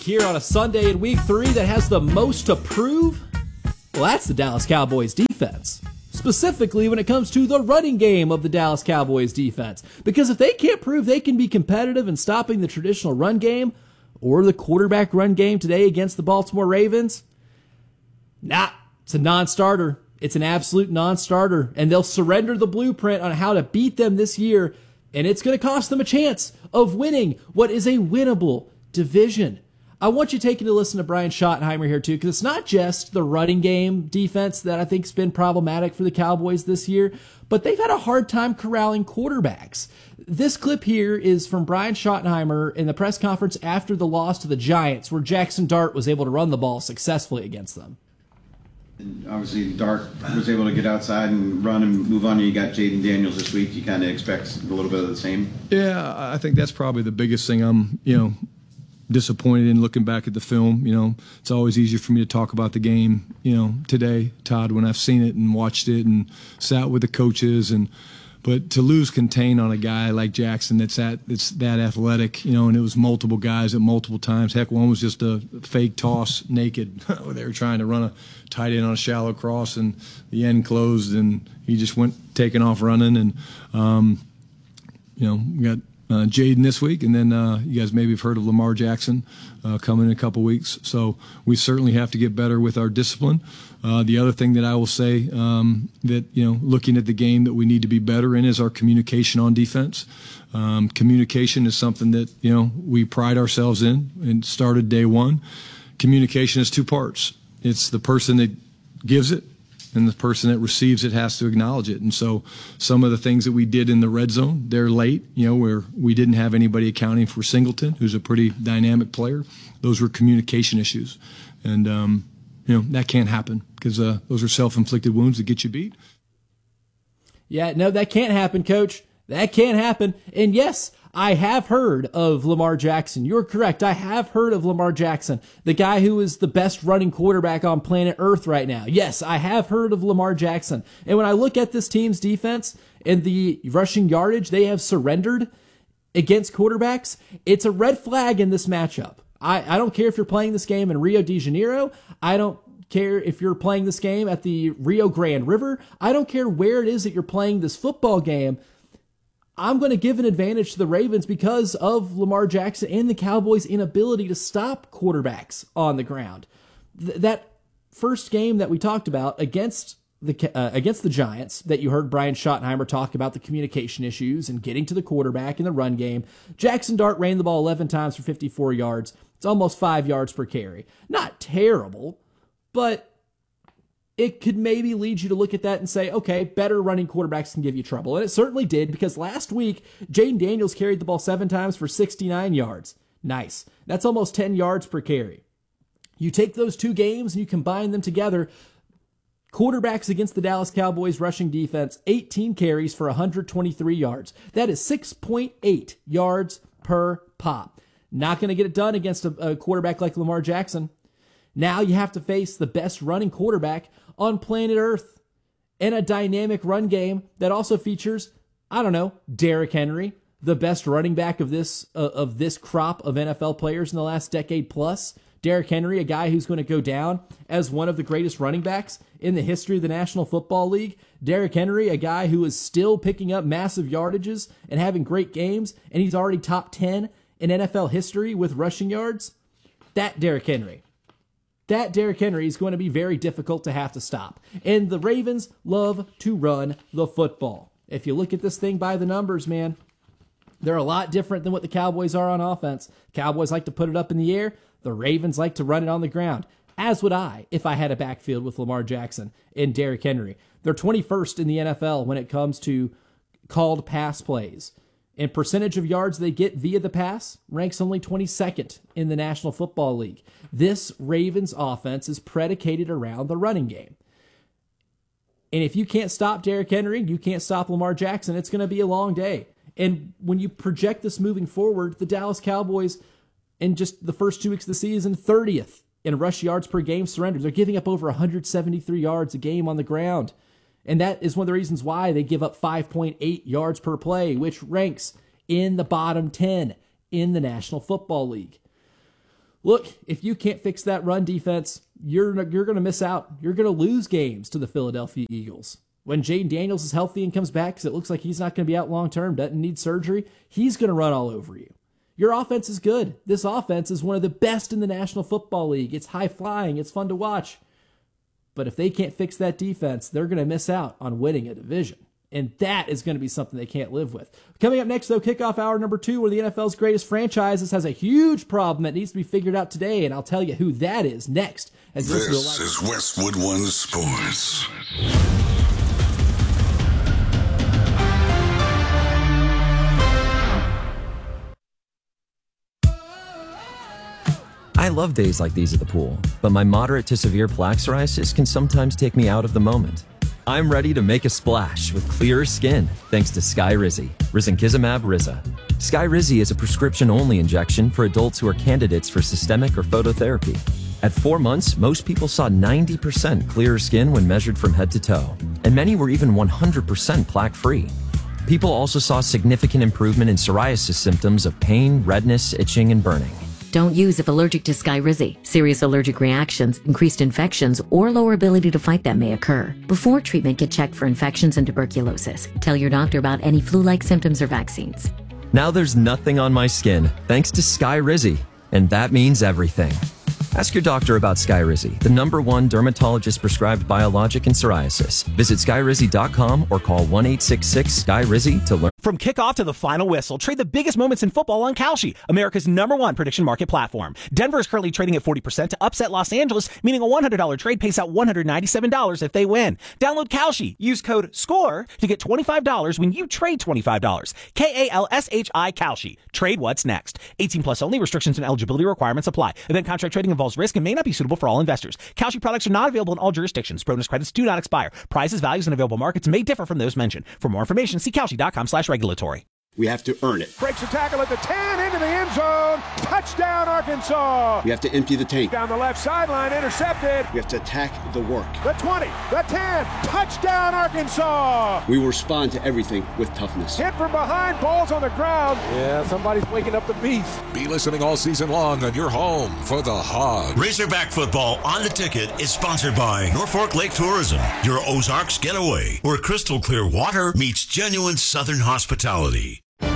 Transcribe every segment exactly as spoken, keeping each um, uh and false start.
Here on a Sunday in week three that has the most to prove? Well, that's the Dallas Cowboys defense. Specifically when it comes to the running game of the Dallas Cowboys defense. Because if they can't prove they can be competitive in stopping the traditional run game or the quarterback run game today against the Baltimore Ravens, nah, it's a non-starter. It's an absolute non-starter. And they'll surrender the blueprint on how to beat them this year, and it's going to cost them a chance of winning what is a winnable division. I want you taking a listen to Brian Schottenheimer here too, because it's not just the running game defense that I think has been problematic for the Cowboys this year, but they've had a hard time corralling quarterbacks. This clip here is from Brian Schottenheimer in the press conference after the loss to the Giants, where Jackson Dart was able to run the ball successfully against them. And obviously, Dart was able to get outside and run and move on. You got Jaden Daniels this week. You kind of expect a little bit of the same. Yeah, I think that's probably the biggest thing I'm, you know, disappointed in looking back at the film. You know, it's always easier for me to talk about the game, you know, today, Todd, when I've seen it and watched it and sat with the coaches. And but to lose contain on a guy like Jackson that's that that's that athletic, you know, and it was multiple guys at multiple times. Heck, one was just a fake toss naked. They were trying to run a tight end on a shallow cross, and the end closed, and he just went taking off running. And um, you know, we got Uh, Jaden this week, and then uh, you guys maybe have heard of Lamar Jackson uh, coming in a couple weeks. So we certainly have to get better with our discipline. Uh, the other thing that I will say um, that, you know, looking at the game that we need to be better in is our communication on defense. Um, communication is something that, you know, we pride ourselves in and started day one. Communication is two parts. It's the person that gives it, and the person that receives it has to acknowledge it. And so some of the things that we did in the red zone, they're late, you know, where we didn't have anybody accounting for Singleton, who's a pretty dynamic player. Those were communication issues. And, um, you know, that can't happen because uh, those are self-inflicted wounds that get you beat. Yeah, no, that can't happen, Coach. That can't happen. And yes, I have heard of Lamar Jackson. You're correct. I have heard of Lamar Jackson, the guy who is the best running quarterback on planet Earth right now. Yes, I have heard of Lamar Jackson. And when I look at this team's defense and the rushing yardage they have surrendered against quarterbacks, it's a red flag in this matchup. I, I don't care if you're playing this game in Rio de Janeiro. I don't care if you're playing this game at the Rio Grande River. I don't care where it is that you're playing this football game. I'm going to give an advantage to the Ravens because of Lamar Jackson and the Cowboys' inability to stop quarterbacks on the ground. Th- that first game that we talked about against the uh, against the Giants, that you heard Brian Schottenheimer talk about the communication issues and getting to the quarterback in the run game, Jackson Dart ran the ball eleven times for fifty-four yards. It's almost five yards per carry. Not terrible, but it could maybe lead you to look at that and say, okay, better running quarterbacks can give you trouble. And it certainly did, because last week, Jaden Daniels carried the ball seven times for sixty-nine yards. Nice. That's almost ten yards per carry. You take those two games and you combine them together. Quarterbacks against the Dallas Cowboys rushing defense, eighteen carries for one hundred twenty-three yards. That is six point eight yards per pop. Not going to get it done against a, a quarterback like Lamar Jackson. Now you have to face the best running quarterback on planet Earth and a dynamic run game that also features, I don't know, Derrick Henry, the best running back of this uh, of this crop of N F L players in the last decade plus. Derrick Henry, a guy who's going to go down as one of the greatest running backs in the history of the National Football League. Derrick Henry, a guy who is still picking up massive yardages and having great games, and he's already top ten in N F L history with rushing yards. That Derrick Henry. That Derrick Henry is going to be very difficult to have to stop. And the Ravens love to run the football. If you look at this thing by the numbers, man, they're a lot different than what the Cowboys are on offense. Cowboys like to put it up in the air. The Ravens like to run it on the ground, as would I if I had a backfield with Lamar Jackson and Derrick Henry. They're twenty-first in the N F L when it comes to called pass plays. And percentage of yards they get via the pass ranks only twenty-second in the National Football League. This Ravens offense is predicated around the running game. And if you can't stop Derrick Henry, you can't stop Lamar Jackson, it's going to be a long day. And when you project this moving forward, the Dallas Cowboys, in just the first two weeks of the season, thirtieth in rush yards per game surrendered. They're giving up over one hundred seventy-three yards a game on the ground. And that is one of the reasons why they give up five point eight yards per play, which ranks in the bottom ten in the National Football League. look, if you can't fix that run defense, you're you're going to miss out. You're going to lose games to the Philadelphia Eagles. When Jayden Daniels is healthy and comes back, because it looks like he's not going to be out long term, doesn't need surgery, he's going to run all over you. Your offense is good. This offense is one of the best in the National Football League. It's high flying. It's fun to watch. But if they can't fix that defense, they're going to miss out on winning a division. And that is going to be something they can't live with. Coming up next, though, kickoff hour number two, where the N F L's greatest franchises has a huge problem that needs to be figured out today, and I'll tell you who that is next. As this is Westwood One Sports. I love days like these at the pool, but my moderate to severe plaque psoriasis can sometimes take me out of the moment. I'm ready to make a splash with clearer skin thanks to Skyrizi, Risankizumab Riza. Skyrizi is a prescription-only injection for adults who are candidates for systemic or phototherapy. At four months, most people saw ninety percent clearer skin when measured from head to toe, and many were even one hundred percent plaque-free. People also saw significant improvement in psoriasis symptoms of pain, redness, itching, and burning. Don't use if allergic to Skyrizi. Serious allergic reactions, increased infections, or lower ability to fight them may occur. Before treatment, get checked for infections and tuberculosis. Tell your doctor about any flu-like symptoms or vaccines. Now there's nothing on my skin thanks to Skyrizi, and that means everything. Ask your doctor about Skyrizi, the number one dermatologist-prescribed biologic in psoriasis. Visit Skyrizi dot com or call one eight six six S K Y R I Z Y to learn. From kickoff to the final whistle, trade the biggest moments in football on Kalshi, America's number one prediction market platform. Denver is currently trading at forty percent to upset Los Angeles, meaning a one hundred dollars trade pays out one hundred ninety-seven dollars if they win. Download Kalshi. Use code SCORE to get twenty-five dollars when you trade twenty-five dollars. K A L S H I Kalshi. Trade what's next. eighteen plus only. Restrictions and eligibility requirements apply. Event contract trading involves risk and may not be suitable for all investors. Kalshi products are not available in all jurisdictions. Bonus credits do not expire. Prices, values, and available markets may differ from those mentioned. For more information, see Kalshi dot com slash regulatory. We have to earn it. Breaks a tackle at the ten, into the end zone. Touchdown, Arkansas. We have to empty the tank. Down the left sideline, intercepted. We have to attack the work. The twenty, the ten, touchdown, Arkansas. We will respond to everything with toughness. Hit from behind, balls on the ground. Yeah, somebody's waking up the beast. Be listening all season long on your home for the Hogs. Razorback football on the ticket is sponsored by Norfolk Lake Tourism, your Ozarks getaway, where crystal clear water meets genuine Southern hospitality.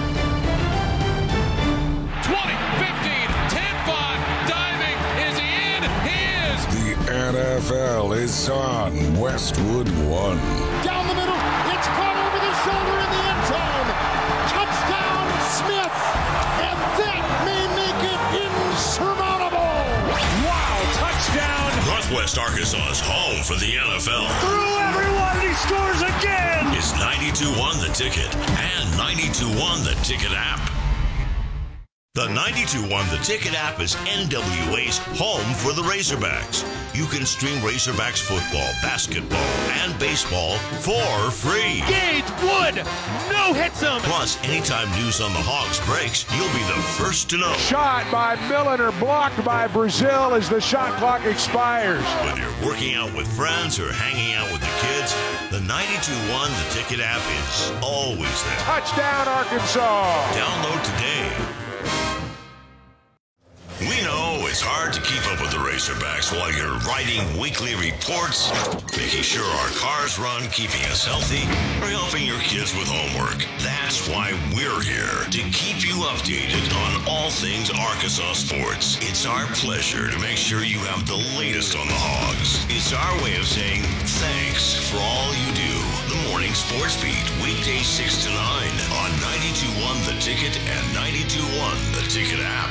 N F L is on Westwood One. Down the middle, it's caught over the shoulder in the end zone. Touchdown, Smith, and that may make it insurmountable. Wow, touchdown. Northwest Arkansas's home for the N F L. Through everyone, he scores again. Is ninety-two one The Ticket and ninety-two one The Ticket app. The ninety-two one The Ticket app is N W A's home for the Razorbacks. You can stream Razorbacks football, basketball, and baseball for free. Gage Wood, no hits him. Plus, anytime news on the Hogs breaks, you'll be the first to know. Shot by Milliner, blocked by Brazil as the shot clock expires. Whether you're working out with friends or hanging out with the kids, the ninety-two one The Ticket app is always there. Touchdown, Arkansas. Download today. We know it's hard to keep up with the Razorbacks while you're writing weekly reports, making sure our cars run, keeping us healthy, or helping your kids with homework. That's why we're here, to keep you updated on all things Arkansas sports. It's our pleasure to make sure you have the latest on the Hogs. It's our way of saying thanks for all you do. The Morning Sports Beat, weekdays six to nine on ninety-two one The Ticket and ninety-two one The Ticket app.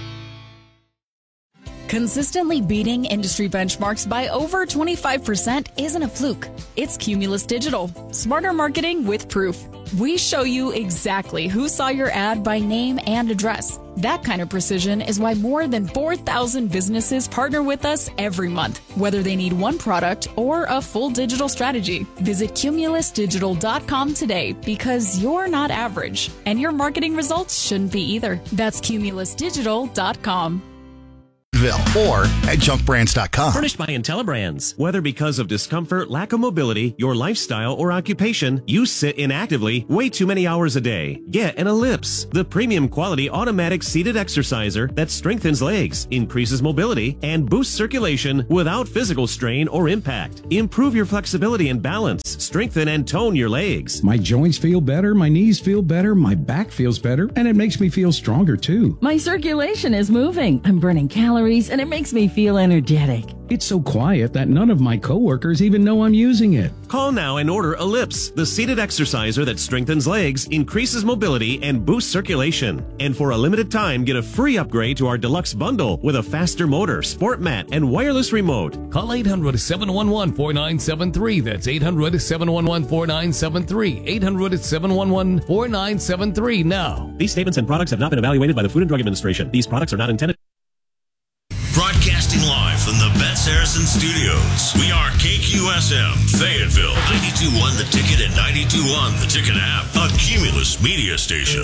Consistently beating industry benchmarks by over twenty-five percent isn't a fluke. It's Cumulus Digital. Smarter marketing with proof. We show you exactly who saw your ad by name and address. That kind of precision is why more than four thousand businesses partner with us every month, whether they need one product or a full digital strategy. Visit Cumulus Digital dot com today, because you're not average, and your marketing results shouldn't be either. That's Cumulus Digital dot com. or at junk brands dot com. Furnished by IntelliBrands. Whether because of discomfort, lack of mobility, your lifestyle, or occupation, you sit inactively way too many hours a day. Get an Ellipse, the premium quality automatic seated exerciser that strengthens legs, increases mobility, and boosts circulation without physical strain or impact. Improve your flexibility and balance. Strengthen and tone your legs. My joints feel better, my knees feel better, my back feels better, and it makes me feel stronger too. My circulation is moving. I'm burning calories, and it makes me feel energetic. It's so quiet that none of my coworkers even know I'm using it. Call now and order Ellipse, the seated exerciser that strengthens legs, increases mobility, and boosts circulation. And for a limited time, get a free upgrade to our deluxe bundle with a faster motor, sport mat, and wireless remote. Call eight hundred, seven one one, four nine seven three. That's eight hundred, seven one one, four nine seven three. eight hundred, seven one one, four nine seven three now. These statements and products have not been evaluated by the Food and Drug Administration. These products are not intended. Broadcasting live from the Bet Saracen Studios, we are K Q S M, Fayetteville, ninety-two point one The Ticket and ninety-two point one The Ticket app, a Cumulus media station.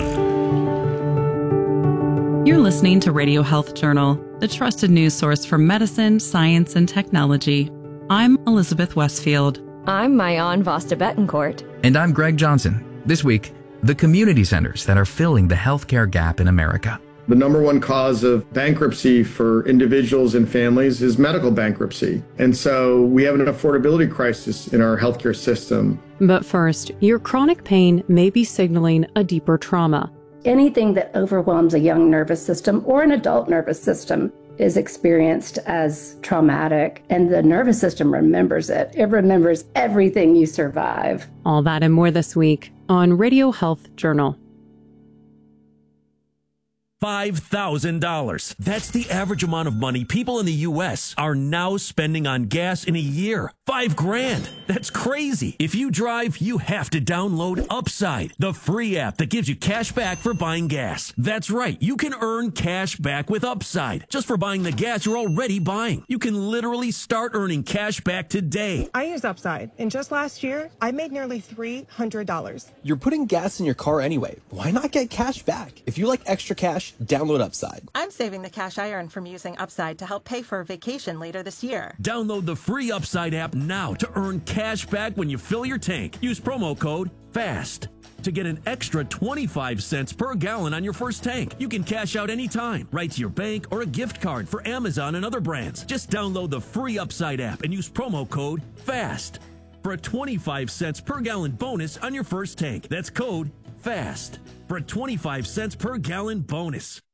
You're listening to Radio Health Journal, the trusted news source for medicine, science, and technology. I'm Elizabeth Westfield. I'm Mayan Vasta Betancourt. And I'm Greg Johnson. This week, the community centers that are filling the healthcare gap in America. The number one cause of bankruptcy for individuals and families is medical bankruptcy. And so we have an affordability crisis in our healthcare system. But first, your chronic pain may be signaling a deeper trauma. Anything that overwhelms a young nervous system or an adult nervous system is experienced as traumatic, and the nervous system remembers it. It remembers everything you survive. All that and more this week on Radio Health Journal. five thousand dollars. That's the average amount of money people in the U S are now spending on gas in a year. Five grand. That's crazy. If you drive, you have to download Upside, the free app that gives you cash back for buying gas. That's right. You can earn cash back with Upside just for buying the gas you're already buying. You can literally start earning cash back today. I use Upside, and just last year, I made nearly three hundred dollars. You're putting gas in your car anyway. Why not get cash back? If you like extra cash, download Upside. I'm saving the cash I earn from using Upside to help pay for a vacation later this year. Download the free Upside app now to earn cash back when you fill your tank. Use promo code FAST to get an extra twenty-five cents per gallon on your first tank. You can cash out anytime, right to your bank or a gift card for Amazon and other brands. Just download the free Upside app and use promo code FAST for a twenty-five cents per gallon bonus on your first tank. That's code FAST for a twenty-five cents per gallon bonus.